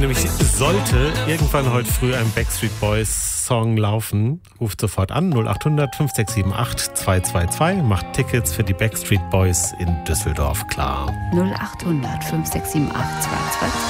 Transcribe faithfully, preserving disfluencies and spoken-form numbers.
nämlich sollte irgendwann heute früh ein Backstreet Boys Song laufen, ruft sofort an null acht hundert fünf sechs sieben acht zwei zwei zwei, macht Tickets für die Backstreet Boys in Düsseldorf klar. null acht hundert fünf sechs sieben acht zwei zwei zwei.